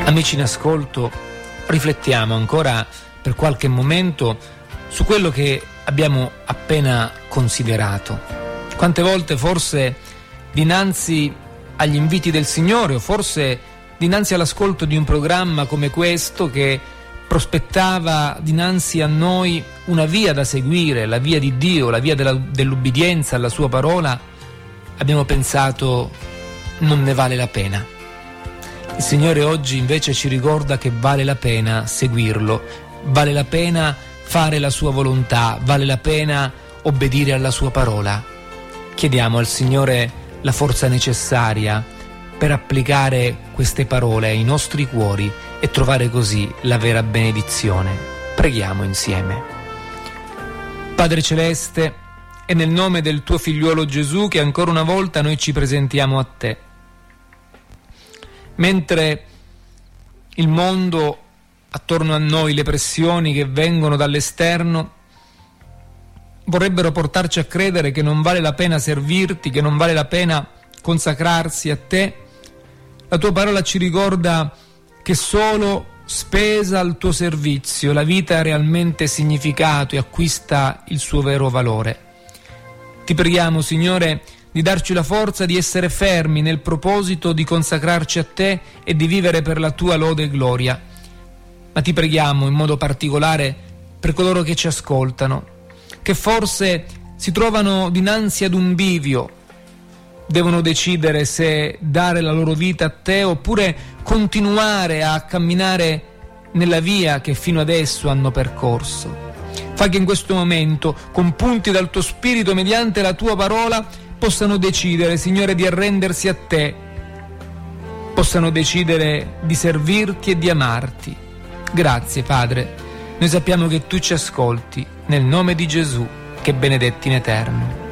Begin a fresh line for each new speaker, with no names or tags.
Amici in ascolto, riflettiamo ancora per qualche momento su quello che abbiamo appena considerato. Quante volte forse dinanzi agli inviti del Signore o forse dinanzi all'ascolto di un programma come questo che prospettava dinanzi a noi una via da seguire, la via di Dio, la via dell'ubbidienza alla sua parola, abbiamo pensato non ne vale la pena. Il Signore oggi invece ci ricorda che vale la pena seguirlo, vale la pena fare la sua volontà, vale la pena obbedire alla sua parola. Chiediamo al Signore la forza necessaria per applicare queste parole ai nostri cuori e trovare così la vera benedizione. Preghiamo insieme. Padre Celeste, è nel nome del tuo figliuolo Gesù che ancora una volta noi ci presentiamo a te. Mentre il mondo attorno a noi, le pressioni che vengono dall'esterno vorrebbero portarci a credere che non vale la pena servirti, che non vale la pena consacrarsi a te, la tua parola ci ricorda che solo spesa al tuo servizio la vita ha realmente significato e acquista il suo vero valore. Ti preghiamo, Signore, di darci la forza di essere fermi nel proposito di consacrarci a te e di vivere per la tua lode e gloria. Ma ti preghiamo in modo particolare per coloro che ci ascoltano, che forse si trovano dinanzi ad un bivio, devono decidere se dare la loro vita a te oppure continuare a camminare nella via che fino adesso hanno percorso. Fa che in questo momento, compunti dal tuo spirito mediante la tua parola, possano decidere, Signore, di arrendersi a te, possano decidere di servirti e di amarti. Grazie, Padre. Noi sappiamo che tu ci ascolti, nel nome di Gesù, che benedetti in eterno.